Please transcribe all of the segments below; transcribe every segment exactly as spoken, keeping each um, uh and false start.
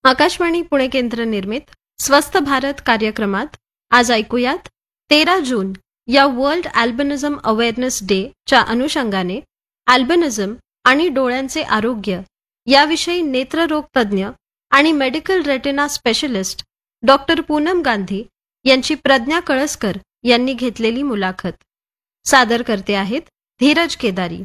आकाशवाणी पुणे केंद्र निर्मित स्वस्थ भारत कार्यक्रमात आज ऐकूयात तेरा जून या वर्ल्ड अल्बिनिझम अवेअरनेस डे च्या अनुषंगाने अल्बिनिझम आणि डोळ्यांचे आरोग्य याविषयी नेत्ररोग तज्ज्ञ आणि medical retina specialist doctor Poonam Gandhi यांची प्रज्ञा कळसकर यांनी घेतलेली मुलाखत. सादर करते आहेत धीरज केदारी.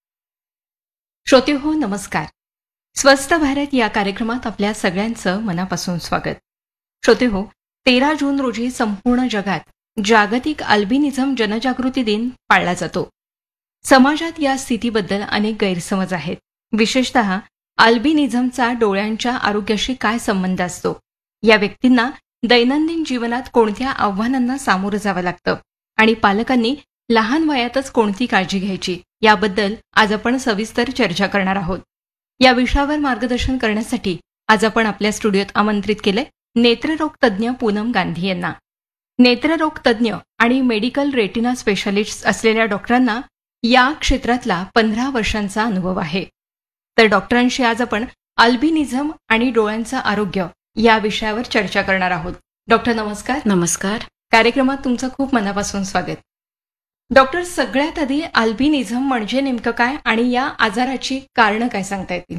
श्रोते हो, नमस्कार. स्वस्थ भारत या कार्यक्रमात आपल्या सगळ्यांचं मनापासून स्वागत. श्रोते हो, तेरा जून रोजी संपूर्ण जगात जागतिक अल्बिनिझम जनजागृती दिन पाळला जातो. समाजात या स्थितीबद्दल अनेक गैरसमज आहेत. विशेषतः अल्बिनिझमचा डोळ्यांच्या आरोग्याशी काय संबंध असतो, या व्यक्तींना दैनंदिन जीवनात कोणत्या आव्हानांना सामोरं जावं लागतं आणि पालकांनी लहान वयातच कोणती काळजी घ्यायची, याबद्दल आज आपण सविस्तर चर्चा करणार आहोत. या विषयावर मार्गदर्शन करण्यासाठी आज आपण आपल्या स्टुडिओत आमंत्रित केले नेत्ररोग तज्ज्ञ पूनम गांधी यांना. नेत्ररोग तज्ज्ञ आणि मेडिकल रेटिना स्पेशालिस्ट असलेल्या डॉक्टरांना या क्षेत्रातला पंधरा वर्षांचा अनुभव आहे. तर डॉक्टरांशी आज आपण अल्बिनिझम आणि डोळ्यांचं आरोग्य या विषयावर चर्चा करणार आहोत. डॉक्टर नमस्कार. नमस्कार. कार्यक्रमात तुमचं खूप मनापासून स्वागत. डॉक्टर, सगळ्यात आधी अल्बिनिझम म्हणजे नेमकं काय आणि या आजाराची कारणं काय सांगता येतील?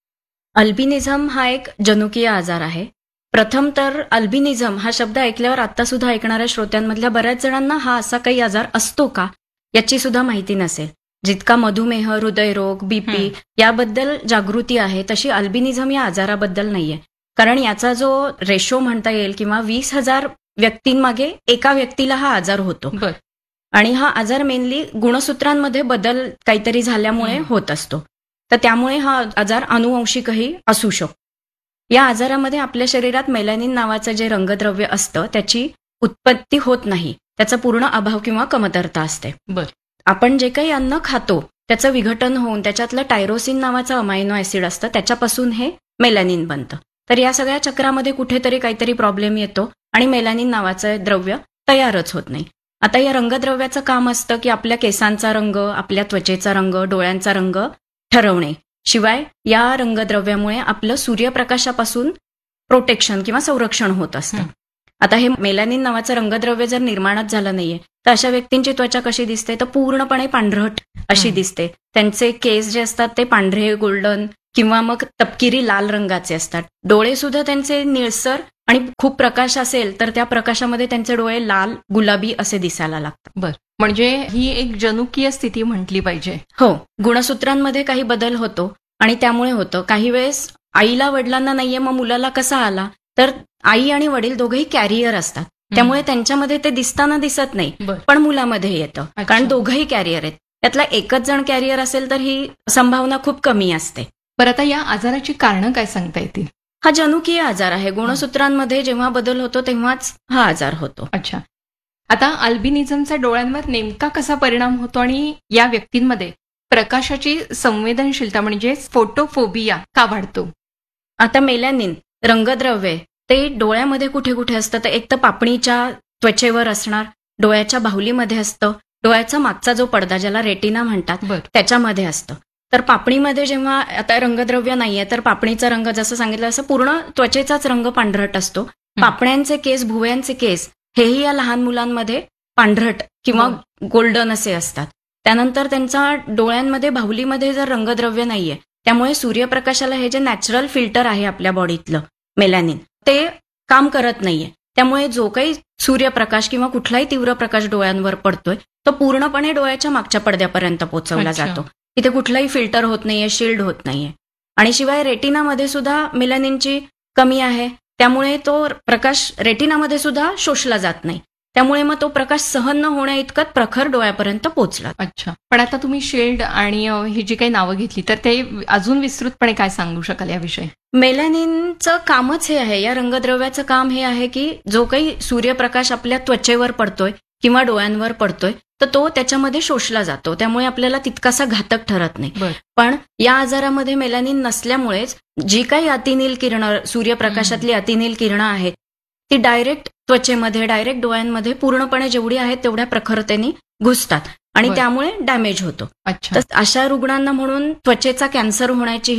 अल्बिनिझम हा एक जनुकीय आजार आहे. प्रथम तर अल्बिनिझम हा शब्द ऐकल्यावर आता सुद्धा ऐकणाऱ्या श्रोत्यांमधल्या बऱ्याच जणांना हा असा काही आजार असतो का याची सुद्धा माहिती नसेल. जितका मधुमेह, हृदयरोग, बीपी याबद्दल जागृती आहे तशी अल्बिनिझम या आजाराबद्दल नाहीये. कारण याचा जो रेशो म्हणता येईल किंवा वीस हजार व्यक्तींमागे एका व्यक्तीला हा आजार होतो. आणि हा आजार मेनली गुणसूत्रांमध्ये बदल काहीतरी झाल्यामुळे होत असतो. तर त्यामुळे हा आजार अनुवंशिकही असू शकतो. या आजारामध्ये आपल्या शरीरात मेलॅनिन नावाचं जे रंगद्रव्य असतं त्याची उत्पत्ती होत नाही, त्याचा पूर्ण अभाव किंवा कमतरता असते. बर आपण जे काही अन्न खातो त्याचं विघटन होऊन त्याच्यातलं टायरोसिन नावाचं अमायनो ऍसिड असतं, त्याच्यापासून हे मेलॅनिन बनतं. तर या सगळ्या चक्रामध्ये कुठेतरी काहीतरी प्रॉब्लेम येतो आणि मेलॅनिन नावाचं द्रव्य तयारच होत नाही. आता या रंगद्रव्याचं काम असतं की आपल्या केसांचा रंग, आपल्या त्वचेचा रंग, डोळ्यांचा रंग ठरवणे. शिवाय या रंगद्रव्यामुळे आपलं सूर्यप्रकाशापासून प्रोटेक्शन किंवा संरक्षण होत असतं. आता हे मेलॅनिन नावाचं रंगद्रव्य जर निर्माणच झालं नाहीये तर अशा व्यक्तींची त्वचा कशी दिसते, तर पूर्णपणे पांढरट अशी दिसते. त्यांचे केस जे असतात ते पांढरे, गोल्डन किंवा मग तपकिरी लाल रंगाचे असतात. डोळे सुद्धा त्यांचे निळसर आणि खूप प्रकाश असेल तर त्या प्रकाशामध्ये त्यांचे डोळे लाल, गुलाबी असे दिसायला लागतात. बर म्हणजे ही एक जनुकीय स्थिती म्हटली पाहिजे. हो, गुणसूत्रांमध्ये काही बदल होतो आणि त्यामुळे होतं. काही वेळेस आईला वडिलांना नाहीये, मग मुलाला कसा आला, तर आई आणि वडील दोघेही कॅरियर असतात, त्यामुळे त्यांच्यामध्ये ते दिसताना दिसत नाही, पण मुलामध्ये येतं. कारण दोघंही कॅरियर आहेत. त्यातला एकच जण कॅरियर असेल तर ही संभावना खूप कमी असते. बरं, आता या आजाराची कारणं काय सांगता येतील? हा जनुकीय आजार आहे. गुणसूत्रांमध्ये जेव्हा बदल होतो तेव्हाच हा आजार होतो. अच्छा. आता अल्बिनिझमचा डोळ्यांवर नेमका कसा परिणाम होतो आणि या व्यक्तींमध्ये प्रकाशाची संवेदनशीलता म्हणजे फोटोफोबिया का वाढतो? आता मेलॅनिन रंगद्रव्य ते डोळ्यामध्ये कुठे कुठे असतं, तर एक तर पापणीच्या त्वचेवर असणार, डोळ्याच्या बाहुलीमध्ये असतं, डोळ्याचा मागचा जो पडदा ज्याला रेटिना म्हणतात त्याच्यामध्ये असतं. तर पापणीमध्ये जेव्हा आता रंगद्रव्य नाहीये तर पापणीचा रंग जसं सांगितलं असं पूर्ण त्वचेचाच रंग पांढरट असतो. पापण्यांचे केस, भुवयांचे केस हेही या लहान मुलांमध्ये पांढरट किंवा गोल्डन असे असतात. त्यानंतर त्यांचा डोळ्यांमध्ये, बाहुलीमध्ये जर रंगद्रव्य नाहीये त्यामुळे सूर्यप्रकाशाला हे जे नॅचरल फिल्टर आहे आपल्या बॉडीतलं मेलॅनिन ते काम करत नाहीये. त्यामुळे जो काही सूर्यप्रकाश किंवा कुठलाही तीव्र प्रकाश डोळ्यांवर पडतोय तो पूर्णपणे डोळ्याच्या मागच्या पडद्यापर्यंत पोहोचवला जातो. इथे कुठलाही फिल्टर होत नाहीये, शिल्ड होत नाहीये. आणि शिवाय रेटिनामध्ये सुद्धा मेलॅनिनची कमी आहे, त्यामुळे तो प्रकाश रेटिनामध्ये सुद्धा शोषला जात नाही. त्यामुळे मग तो प्रकाश सहन न होण्या इतकत प्रखर डोळ्यापर्यंत पोहोचला. अच्छा. पण आता तुम्ही शिल्ड आणि ही जी काही नावं घेतली तर ते अजून विस्तृतपणे काय सांगू शकाल याविषयी? मेलॅनिनचं कामच हे आहे, या रंगद्रव्याचं काम हे आहे की जो काही सूर्यप्रकाश आपल्या त्वचेवर पडतोय किंवा डोळ्यांवर पडतोय तर तो त्याच्यामध्ये शोषला जातो, त्यामुळे आपल्याला तितकासा घातक ठरत नाही. पण या आजारामध्ये मेलॅनिन नसल्यामुळेच जी काही अतिनील किरणं, सूर्यप्रकाशातली अतिनील किरणं आहेत ती डायरेक्ट त्वचेमध्ये, डायरेक्ट डोळ्यांमध्ये पूर्णपणे जेवढी आहेत तेवढ्या प्रखरतेने घुसतात आणि त्यामुळे डॅमेज होतो. तर अशा रुग्णांना म्हणून त्वचेचा कॅन्सर होण्याचीही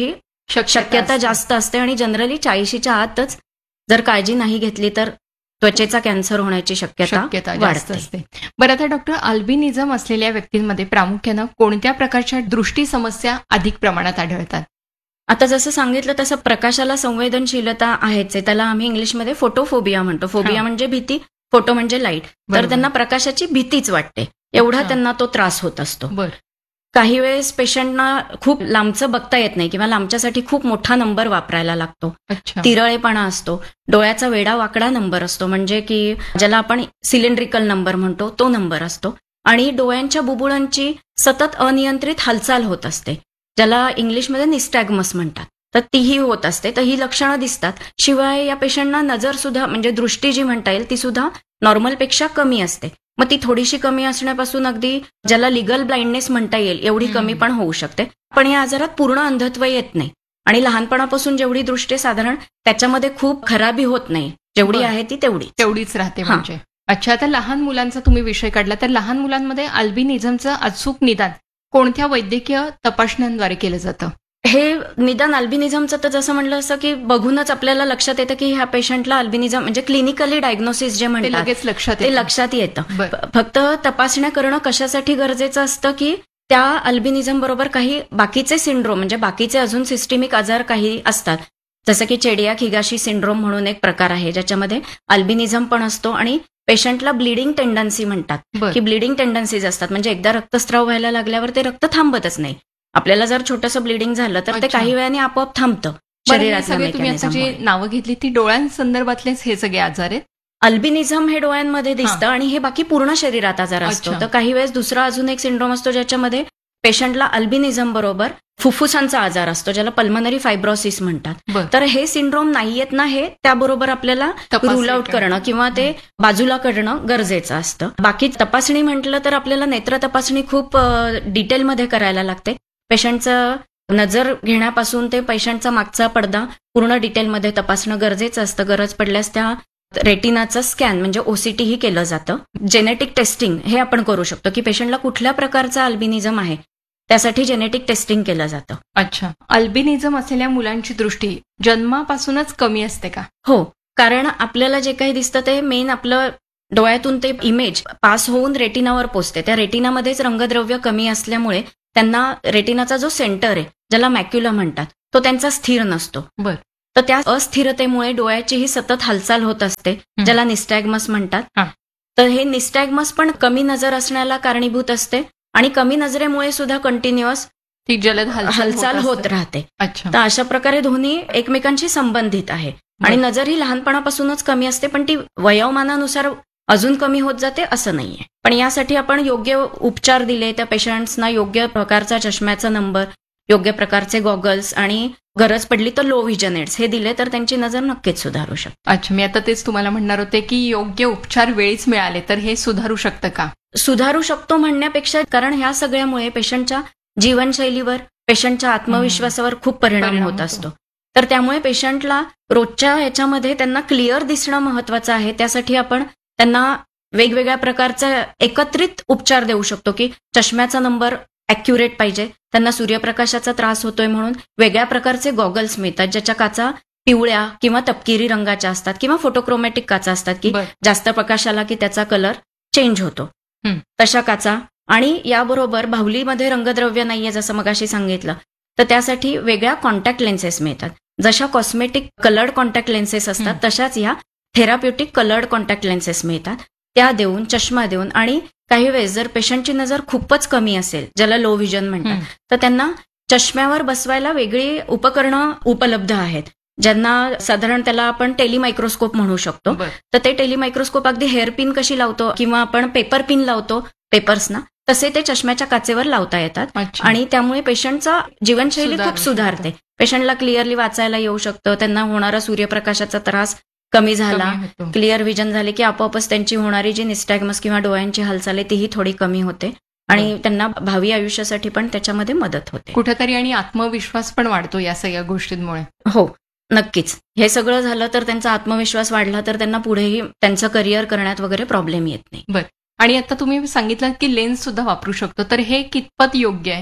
शक्यता असते. जास्त असते आणि जनरली चाळीशीच्या आतच जर काळजी नाही घेतली तर त्वचेचा कॅन्सर होण्याची शक्यता शक्यता जास्त वाढते. असते. बरं, आता डॉक्टर, अल्बिनिझम असलेल्या व्यक्तींमध्ये प्रामुख्यानं कोणत्या प्रकारच्या दृष्टी समस्या अधिक प्रमाणात आढळतात? आता जसं सांगितलं तसं प्रकाशाला संवेदनशीलता आहेच आहे. त्याला आम्ही इंग्लिशमध्ये फोटोफोबिया म्हणतो. फोबिया हा. म्हणजे भीती, फोटो म्हणजे लाईट. तर बरोबर. त्यांना प्रकाशाची भीतीच वाटते, एवढा अच्छा. त्यांना तो त्रास होत असतो. बरं. काही वेळेस पेशंटना खूप लांबचं बघता येत नाही किंवा लांबच्यासाठी खूप मोठा नंबर वापरायला लागतो. अच्छा. तिरळेपणा असतो, डोळ्याचा वेडा वाकडा नंबर असतो, म्हणजे की ज्याला आपण सिलेंड्रिकल नंबर म्हणतो तो नंबर असतो. आणि डोळ्यांच्या बुबुळांची सतत अनियंत्रित हालचाल होत असते, ज्याला इंग्लिशमध्ये निस्टॅग्मस म्हणतात. तर तीही होत असते. तर ही लक्षणं दिसतात. शिवाय या पेशंटना नजर सुद्धा, म्हणजे दृष्टी जी म्हणता येईल ती सुद्धा नॉर्मलपेक्षा कमी असते. मग ती थोडीशी कमी असण्यापासून अगदी ज्याला लिगल ब्लाइंडनेस म्हणता येईल एवढी हम्म. कमी पण होऊ शकते. पण या आजारात पूर्ण अंधत्व येत नाही आणि लहानपणापासून जेवढी दृष्टी साधारण त्याच्यामध्ये खूप खराबी होत नाही, जेवढी बरं. आहे ती तेवढी. तेवढीच राहते हा. म्हणजे. अच्छा, आता लहान मुलांचा तुम्ही विषय काढला, तर लहान मुलांमध्ये अल्बिनिझमचं अचूक निदान कोणत्या वैद्यकीय तपासण्यांद्वारे केलं जातं? हे निदान अल्बिनिझमचं तर जसं म्हणलं असं की बघूनच आपल्याला लक्षात येतं की ह्या पेशंटला अल्बिनिझम, म्हणजे क्लिनिकली डायग्नोसिस जे ते म्हणतात लगेच लक्षात ते येतं. लक्षात येतं. बरं. फ- फक्त तपासण्या करणं कशासाठी गरजेचं असतं की त्या अल्बिनिझम बरोबर काही बाकीचे सिंड्रोम, म्हणजे बाकीचे अजून सिस्टेमिक आजार काही असतात, जसं की चेडियाक हिगाशी सिंड्रोम म्हणून एक प्रकार आहे ज्याच्यामध्ये अल्बिनिझम पण असतो आणि पेशंटला ब्लिडिंग टेंडन्सी म्हणतात बरं. की ब्लिडिंग टेंडन्सीज असतात, म्हणजे एकदा रक्तस्राव व्हायला लागल्यावर ते रक्त थांबतच नाही. आपल्याला जर छोटंसं ब्लिडिंग झालं तर ते अच्छा. काही वेळाने आपोआप थांबतं बरं, हे शरीरातल्या सगळे तुम्ही आता जे मेकॅनिझममुळे. नावं घेतली ती डोळ्यांसंदर्भातलेच हे सगळे आजार आहेत? अल्बिनिझम हे डोळ्यांमध्ये दिसतं आणि हे बाकी पूर्ण शरीरात आजार असतो. अच्छा. तर काही वेळेस दुसरा अजून एक सिंड्रोम असतो ज्याच्यामध्ये पेशंटला अल्बिनिझम बरोबर फुफ्फुसांचा आजार असतो, ज्याला पल्मनरी फायब्रोसिस म्हणतात. बरं. तर हे सिंड्रोम नाही येत ना, हे त्याबरोबर आपल्याला तपासणी रूल आउट करणं. करणं किंवा ते बाजूला करणं गरजेचं असतं. बाकी तपासणी म्हटलं तर आपल्याला नेत्र तपासणी खूप डिटेलमध्ये करायला लागते. पेशंटचं नजर घेण्यापासून ते पेशंटचा मागचा पडदा पूर्ण डिटेलमध्ये तपासणं गरजेचं असतं. गरज पडल्यास त्या रेटिनाचं स्कॅन म्हणजे ओसीटी ही केलं जातं. जेनेटिक टेस्टिंग हे आपण करू शकतो की पेशंटला कुठल्या प्रकारचा अल्बिनिझम आहे त्यासाठी जेनेटिक टेस्टिंग केलं जातं. अच्छा, अल्बिनिझम असलेल्या मुलांची दृष्टी जन्मापासूनच कमी असते का? हो, कारण आपल्याला जे काही दिसतं ते मेन आपलं डोळ्यातून ते इमेज पास होऊन रेटिनावर पोचते. त्या रेटिनामध्येच रंगद्रव्य कमी असल्यामुळे त्यांना रेटिनाचा जो सेंटर आहे ज्याला मॅक्युला म्हणतात तो त्यांचा स्थिर नसतो. बरं. तर त्या अस्थिरतेमुळे डोळ्याचीही सतत हालचाल होत असते, ज्याला निस्टॅग्मस म्हणतात. हा. तर हे निस्टॅग्मस पण कमी नजर असण्याला कारणीभूत असते आणि कमी नजरेमुळे सुद्धा कंटिन्युअस ती जलद हालचाल हालचाल होत होत असते. राहते. अच्छा. तर अशा प्रकारे दोन्ही एकमेकांशी संबंधित आहे आणि बरं. नजर ही लहानपणापासूनच कमी असते, पण ती वयोमानानुसार अजून कमी होत जाते असं नाहीये. पण यासाठी आपण योग्य उपचार दिले, त्या पेशंट्सना योग्य प्रकारचा चष्म्याचा नंबर, योग्य प्रकारचे गॉगल्स आणि गरज पडली तर लो व्हिजन एड्स हे दिले तर त्यांची नजर नक्कीच सुधारू शकते. अच्छा, मी आता तेच तुम्हाला म्हणणार होते की योग्य उपचार वेळीच मिळाले तर हे सुधारू शकतं का? सुधारू शकतो म्हणण्यापेक्षा, कारण ह्या सगळ्यामुळे पेशंटच्या जीवनशैलीवर, पेशंटच्या आत्मविश्वासावर खूप परिणाम परिणाम होत होतो. असतो. तर त्यामुळे पेशंटला रोजच्या ह्याच्यामध्ये त्यांना क्लिअर दिसणं महत्वाचं आहे. त्यासाठी आपण त्यांना वेगवेगळ्या प्रकारचा एकत्रित उपचार देऊ शकतो की चष्म्याचा नंबर ॲक्युरेट पाहिजे, त्यांना सूर्यप्रकाशाचा त्रास होतोय म्हणून वेगळ्या प्रकारचे गॉगल्स मिळतात ज्याच्या काचा पिवळ्या किंवा तपकिरी रंगाच्या असतात किंवा फोटोक्रोमॅटिक काचा असतात की बरं. जास्त प्रकाश आला की त्याचा कलर चेंज होतो. हं. तशा काचा. आणि याबरोबर बाहुलीमध्ये रंगद्रव्य नाहीये जसं मगाशी सांगितलं, तर त्यासाठी वेगळ्या कॉन्टॅक्ट लेन्सेस मिळतात. जशा कॉस्मेटिक कलर्ड कॉन्टॅक्ट लेन्सेस असतात हं. तशाच ह्या थेराप्युटिक कलर्ड कॉन्टॅक्ट लेन्सेस मिळतात. त्या देऊन, चष्मा देऊन, आणि काही वेळेस जर पेशंटची नजर खूपच कमी असेल ज्याला लो व्हिजन म्हणतात हं. तर त्यांना चष्म्यावर बसवायला वेगळी उपकरणं उपलब्ध आहेत, ज्यांना साधारण त्याला आपण टेलिमायक्रोस्कोप म्हणू शकतो. बरं. तर ते टेलिमायक्रोस्कोप अगदी हेअर पिन कशी लावतो किंवा आपण पेपर पिन लावतो पेपर्सना, तसे ते चष्म्याच्या काचेवर लावता येतात. अच्छा. आणि त्यामुळे पेशंटचा जीवनशैली सुधारू खूप सुधारते. पेशंटला क्लिअरली वाचायला येऊ शकतं, त्यांना होणारा सूर्यप्रकाशाचा त्रास कमी झाला, कमी होतो. क्लिअर व्हिजन झाले की आपोआपच त्यांची होणारी जी निस्टॅग्मस किंवा डोळ्यांची हालचाल आहे तीही थोडी कमी होते आणि त्यांना भावी आयुष्यासाठी पण त्याच्यामध्ये मदत होते. कुठेतरी आणि आत्मविश्वास पण वाढतो या सगळ्या गोष्टींमुळे. हो, नक्कीच. हे सगळं झालं तर त्यांचा आत्मविश्वास वाढला तर त्यांना पुढेही त्यांचं करिअर करण्यात वगैरे प्रॉब्लेम येत नाही. बरं. आणि आता तुम्ही सांगितलं की लेन्स सुद्धा वापरू शकतो, तर हे कितपत योग्य आहे?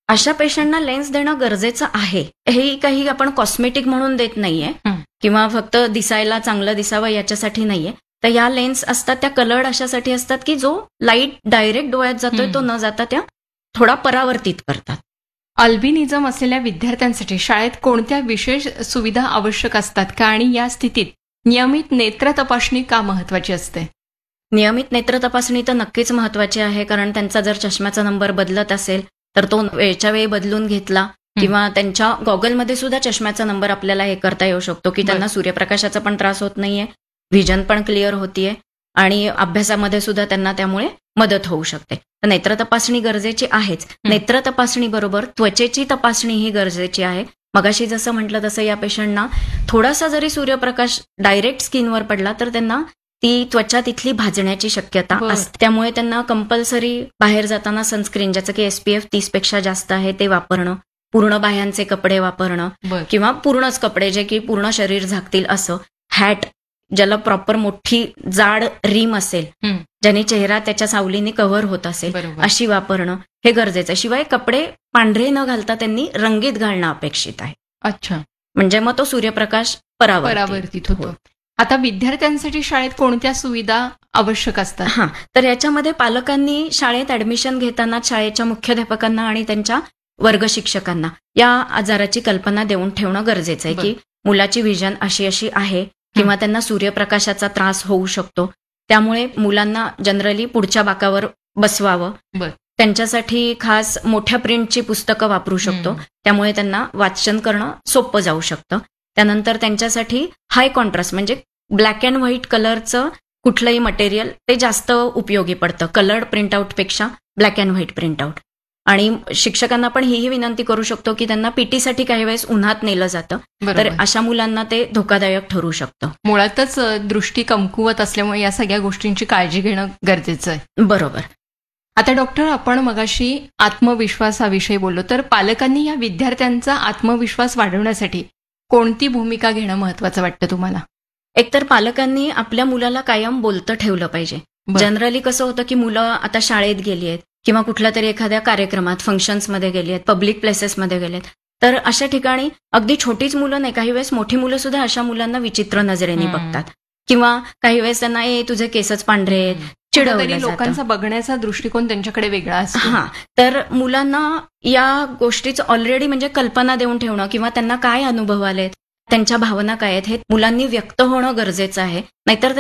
अशा पेशंटना लेन्स देणं गरजेचं आहे. हे काही आपण कॉस्मेटिक म्हणून देत नाहीये किंवा फक्त दिसायला चांगलं दिसावं याच्यासाठी नाहीये. तर या लेन्स असतात त्या कलर्ड अशासाठी असतात की जो लाईट डायरेक्ट डोळ्यात जातोय तो न जाता त्या थोडा परावर्तित करतात. अल्बिनिझम असलेल्या विद्यार्थ्यांसाठी शाळेत कोणत्या विशेष सुविधा आवश्यक असतात का, आणि या स्थितीत नियमित नेत्र तपासणी का महत्वाची असते? नियमित नेत्र तपासणी तर नक्कीच महत्वाची आहे, कारण त्यांचा जर चष्म्याचा नंबर बदलत असेल तर तो वेळच्या वेळी बदलून घेतला किंवा त्यांच्या गॉगलमध्ये सुद्धा चष्म्याचा नंबर आपल्याला हे करता येऊ शकतो की त्यांना सूर्यप्रकाशाचा पण त्रास होत नाहीये, व्हिजन पण क्लिअर होतीये आणि अभ्यासामध्ये सुद्धा त्यांना त्यामुळे मदत होऊ शकते. तर नेत्र तपासणी गरजेची आहेच. नेत्र तपासणी बरोबर त्वचेची तपासणी ही गरजेची आहे. मगाशी जसं म्हटलं तसं या पेशंटना थोडासा जरी सूर्यप्रकाश डायरेक्ट स्किनवर पडला तर त्यांना ती त्वचा तिथली भाजण्याची शक्यता असते. त्यामुळे त्यांना कंपल्सरी बाहेर जाताना सनस्क्रीन, ज्याचं की एसपीएफ तीस पेक्षा जास्त आहे, ते वापरणं, पूर्ण बाह्यांचे कपडे वापरणं किंवा पूर्णच कपडे जे की पूर्ण शरीर झाकतील असं, हॅट ज्याला प्रॉपर मोठी जाड रीम असेल ज्याने चेहरा त्याच्या सावलीने कव्हर होत असेल अशी वापरणं हे गरजेचं आहे. शिवाय कपडे पांढरे न घालता त्यांनी रंगीत घालणं अपेक्षित आहे. अच्छा, म्हणजे मग तो सूर्यप्रकाश परावर्तित होतो. आता विद्यार्थ्यांसाठी शाळेत कोणत्या सुविधा आवश्यक असतात? हा, तर याच्यामध्ये पालकांनी शाळेत ऍडमिशन घेताना शाळेच्या मुख्याध्यापकांना आणि त्यांच्या वर्ग शिक्षकांना या आजाराची कल्पना देऊन ठेवणं गरजेचं आहे की मुलाची व्हिजन अशी अशी आहे किंवा त्यांना सूर्यप्रकाशाचा त्रास होऊ शकतो. त्यामुळे मुलांना जनरली पुढच्या बाकावर बसवावं. त्यांच्यासाठी खास मोठ्या प्रिंटची पुस्तकं वापरू शकतो, त्यामुळे त्यांना वाचन करणं सोपं जाऊ शकतं. त्यानंतर त्यांच्यासाठी हाय कॉन्ट्रास्ट म्हणजे ब्लॅक अँड व्हाईट कलरचं कुठलंही मटेरियल ते जास्त उपयोगी पडतं coloured प्रिंटआउटपेक्षा black and white printout. आणि शिक्षकांना पण हीही विनंती करू शकतो की त्यांना पीटीसाठी काही वेळेस उन्हात नेलं जातं, तर अशा मुलांना ते धोकादायक ठरू शकतं. मुळातच दृष्टी कमकुवत असल्यामुळे या सगळ्या गोष्टींची काळजी घेणं गरजेचं आहे. बरोबर. आता डॉक्टर, आपण मगाशी आत्मविश्वास हा विषय बोललो, तर पालकांनी या विद्यार्थ्यांचा आत्मविश्वास वाढवण्यासाठी कोणती भूमिका घेणं महत्वाचं वाटतं तुम्हाला? एकतर पालकांनी आपल्या मुलाला कायम बोलतं ठेवलं पाहिजे. जनरली कसं होतं की मुलं आता शाळेत गेली आहेत किंवा कुठल्या तरी एखाद्या कार्यक्रमात फंक्शन्समध्ये गेली आहेत, पब्लिक प्लेसेसमध्ये गेलेत, तर अशा ठिकाणी अगदी छोटीच मुलं नाही, काही वेळेस मोठी मुलं सुद्धा अशा मुलांना विचित्र नजरेने बघतात किंवा काही वेळेस त्यांना ए तुझे केसच पांढरे आहेत, चिडवलं जातं. लोकांचा बघण्याचा दृष्टिकोन त्यांच्याकडे वेगळा असतो. हा, तर मुलांना या गोष्टीचं ऑलरेडी म्हणजे कल्पना देऊन ठेवणं किंवा त्यांना काय अनुभव आलेत, त्यांच्या भावना काय आहेत हे मुलांनी व्यक्त होणं गरजेचं आहे. नाहीतर